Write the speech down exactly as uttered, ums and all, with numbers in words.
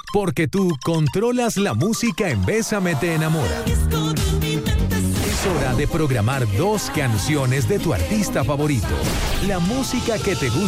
Porque tú controlas la música en Bésame te enamora. Es hora de programar dos canciones de tu artista favorito. La música que te gusta